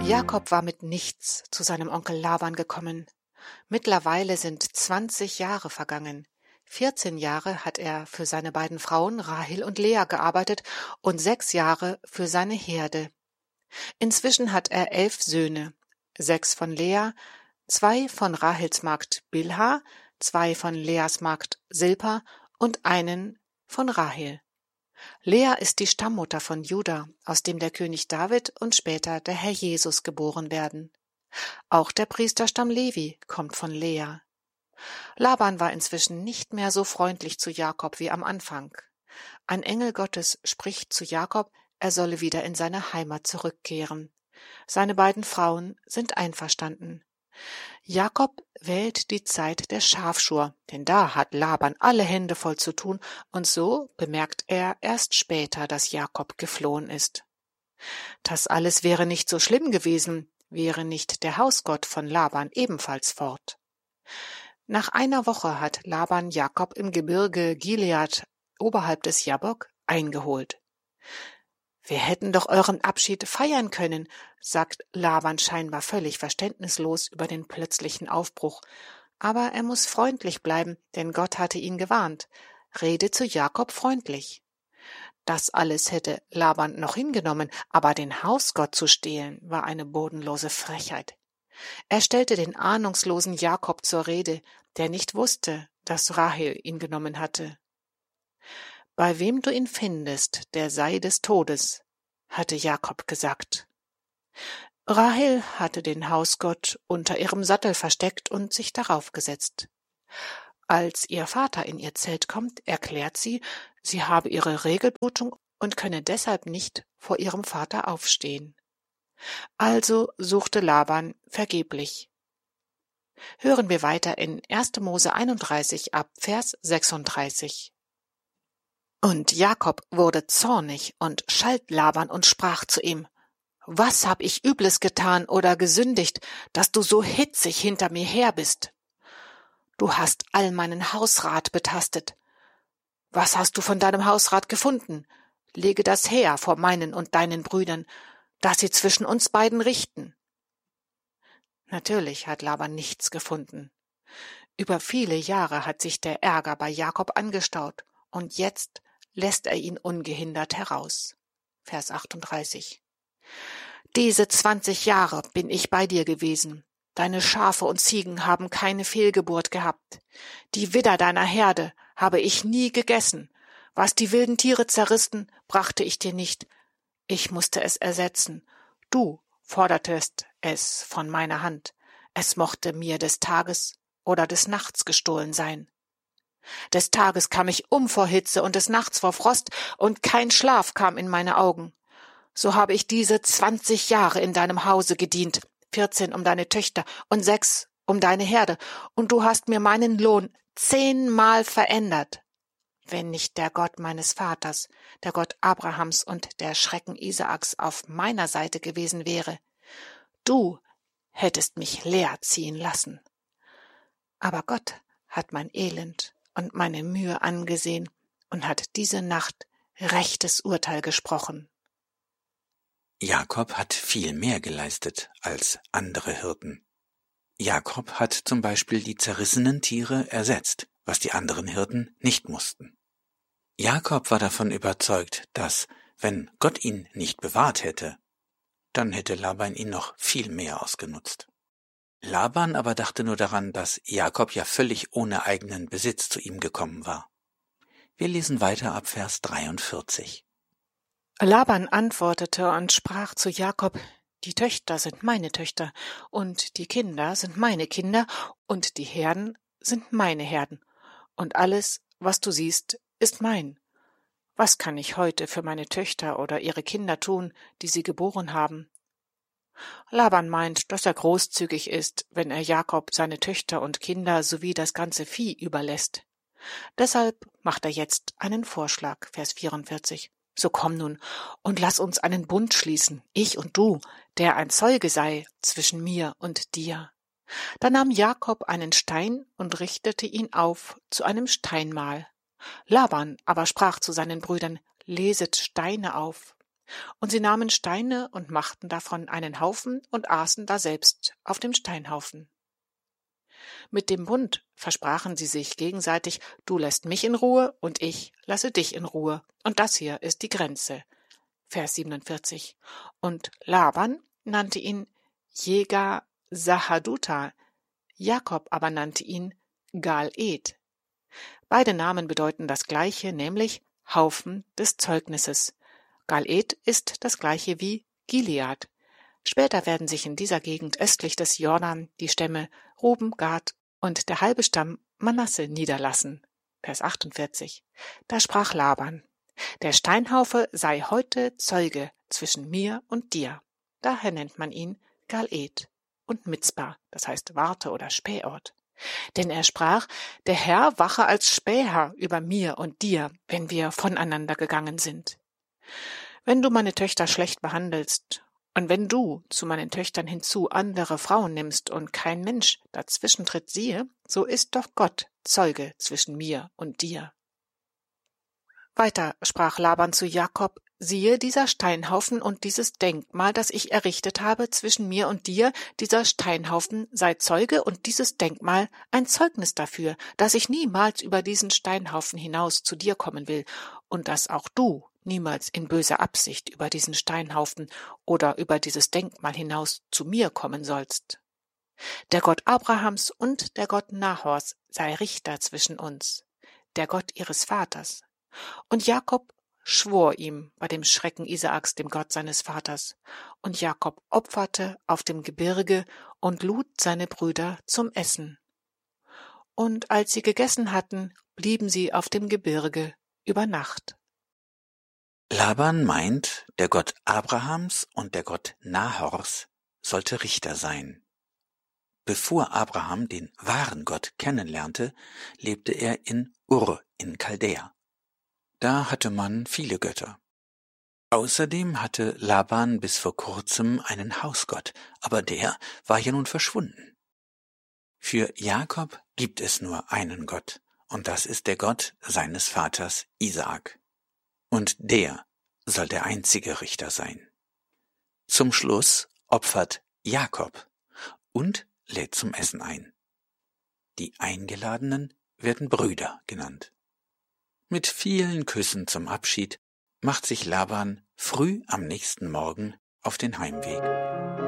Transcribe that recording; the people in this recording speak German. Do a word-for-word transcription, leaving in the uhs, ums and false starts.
Jakob war mit nichts zu seinem Onkel Laban gekommen. Mittlerweile sind zwanzig Jahre vergangen. vierzehn Jahre hat er für seine beiden Frauen Rahel und Lea gearbeitet und sechs Jahre für seine Herde. Inzwischen hat er elf Söhne, sechs von Lea, zwei von Rahels Magd Bilha, zwei von Leas Magd Silpa und einen von Rahel. Lea ist die Stammmutter von Juda, aus dem der König David und später der Herr Jesus geboren werden. Auch der Priesterstamm Levi kommt von Lea. Laban war inzwischen nicht mehr so freundlich zu Jakob wie am Anfang. Ein Engel Gottes spricht zu Jakob, er solle wieder in seine Heimat zurückkehren. Seine beiden Frauen sind einverstanden. Jakob wählt die Zeit der Schafschur, denn da hat Laban alle Hände voll zu tun, und so bemerkt er erst später, dass Jakob geflohen ist. Das alles wäre nicht so schlimm gewesen, wäre nicht der Hausgott von Laban ebenfalls fort. Nach einer Woche hat Laban Jakob im Gebirge Gilead oberhalb des Jabbok eingeholt. »Wir hätten doch euren Abschied feiern können«, sagt Laban scheinbar völlig verständnislos über den plötzlichen Aufbruch. Aber er muss freundlich bleiben, denn Gott hatte ihn gewarnt. Rede zu Jakob freundlich. Das alles hätte Laban noch hingenommen, aber den Hausgott zu stehlen, war eine bodenlose Frechheit. Er stellte den ahnungslosen Jakob zur Rede, der nicht wusste, dass Rahel ihn genommen hatte. »Bei wem du ihn findest, der sei des Todes«, hatte Jakob gesagt. Rahel hatte den Hausgott unter ihrem Sattel versteckt und sich darauf gesetzt. Als ihr Vater in ihr Zelt kommt, erklärt sie, sie habe ihre Regelblutung und könne deshalb nicht vor ihrem Vater aufstehen. Also suchte Laban vergeblich. Hören wir weiter in erster Mose einunddreißig ab Vers sechsunddreißig. Und Jakob wurde zornig und schalt Laban und sprach zu ihm: »Was hab ich Übles getan oder gesündigt, dass du so hitzig hinter mir her bist? Du hast all meinen Hausrat betastet. Was hast du von deinem Hausrat gefunden? Lege das her vor meinen und deinen Brüdern, dass sie zwischen uns beiden richten.« Natürlich hat Laban nichts gefunden. Über viele Jahre hat sich der Ärger bei Jakob angestaut, und jetzt lässt er ihn ungehindert heraus. Vers achtunddreißig. »Diese zwanzig Jahre bin ich bei dir gewesen. Deine Schafe und Ziegen haben keine Fehlgeburt gehabt. Die Widder deiner Herde habe ich nie gegessen. Was die wilden Tiere zerrissen, brachte ich dir nicht. Ich musste es ersetzen. Du fordertest es von meiner Hand. Es mochte mir des Tages oder des Nachts gestohlen sein. Des Tages kam ich um vor Hitze und des Nachts vor Frost, und kein Schlaf kam in meine Augen. So habe ich diese zwanzig Jahre in deinem Hause gedient, vierzehn um deine Töchter und sechs um deine Herde, und du hast mir meinen Lohn zehnmal verändert. Wenn nicht der Gott meines Vaters, der Gott Abrahams und der Schrecken Isaaks auf meiner Seite gewesen wäre, du hättest mich leer ziehen lassen. Aber Gott hat mein Elend und meine Mühe angesehen und hat diese Nacht rechtes Urteil gesprochen.« Jakob hat viel mehr geleistet als andere Hirten. Jakob hat zum Beispiel die zerrissenen Tiere ersetzt, was die anderen Hirten nicht mussten. Jakob war davon überzeugt, dass, wenn Gott ihn nicht bewahrt hätte, dann hätte Laban ihn noch viel mehr ausgenutzt. Laban aber dachte nur daran, dass Jakob ja völlig ohne eigenen Besitz zu ihm gekommen war. Wir lesen weiter ab Vers dreiundvierzig. Laban antwortete und sprach zu Jakob: »Die Töchter sind meine Töchter, und die Kinder sind meine Kinder, und die Herden sind meine Herden, und alles, was du siehst, ist mein. Was kann ich heute für meine Töchter oder ihre Kinder tun, die sie geboren haben?« Laban meint, dass er großzügig ist, wenn er Jakob seine Töchter und Kinder sowie das ganze Vieh überlässt. Deshalb macht er jetzt einen Vorschlag, Vers vierundvierzig. »So komm nun und lass uns einen Bund schließen, ich und du, der ein Zeuge sei zwischen mir und dir.« Da nahm Jakob einen Stein und richtete ihn auf zu einem Steinmal. Laban aber sprach zu seinen Brüdern: »Leset Steine auf.« Und sie nahmen Steine und machten davon einen Haufen und aßen daselbst auf dem Steinhaufen. Mit dem Bund versprachen sie sich gegenseitig, du lässt mich in Ruhe und ich lasse dich in Ruhe. Und das hier ist die Grenze. Vers siebenundvierzig. Und Laban nannte ihn Jegar Sahaduta, Jakob aber nannte ihn Gal-Ed. Beide Namen bedeuten das Gleiche, nämlich Haufen des Zeugnisses. Gal-Ed ist das Gleiche wie Gilead. Später werden sich in dieser Gegend östlich des Jordan die Stämme Ruben, Gad und der halbe Stamm Manasse niederlassen. Vers achtundvierzig. Da sprach Laban: Der Steinhaufe sei heute Zeuge zwischen mir und dir. Daher nennt man ihn Gal-Ed und Mitzpah, das heißt Warte oder Spähort. Denn er sprach, der Herr wache als Späher über mir und dir, wenn wir voneinander gegangen sind. Wenn du meine Töchter schlecht behandelst, und wenn du zu meinen Töchtern hinzu andere Frauen nimmst und kein Mensch dazwischentritt, siehe, so ist doch Gott Zeuge zwischen mir und dir. Weiter sprach Laban zu Jakob: Siehe, dieser Steinhaufen und dieses Denkmal, das ich errichtet habe zwischen mir und dir, dieser Steinhaufen sei Zeuge und dieses Denkmal ein Zeugnis dafür, dass ich niemals über diesen Steinhaufen hinaus zu dir kommen will und dass auch du niemals in böser Absicht über diesen Steinhaufen oder über dieses Denkmal hinaus zu mir kommen sollst. Der Gott Abrahams und der Gott Nahors sei Richter zwischen uns, der Gott ihres Vaters. Und Jakob schwor ihm bei dem Schrecken Isaaks, dem Gott seines Vaters. Und Jakob opferte auf dem Gebirge und lud seine Brüder zum Essen. Und als sie gegessen hatten, blieben sie auf dem Gebirge über Nacht. Laban meint, der Gott Abrahams und der Gott Nahors sollte Richter sein. Bevor Abraham den wahren Gott kennenlernte, lebte er in Ur in Chaldea. Da hatte man viele Götter. Außerdem hatte Laban bis vor kurzem einen Hausgott, aber der war ja nun verschwunden. Für Jakob gibt es nur einen Gott, und das ist der Gott seines Vaters Isaak. Und der soll der einzige Richter sein. Zum Schluss opfert Jakob und lädt zum Essen ein. Die Eingeladenen werden Brüder genannt. Mit vielen Küssen zum Abschied macht sich Laban früh am nächsten Morgen auf den Heimweg.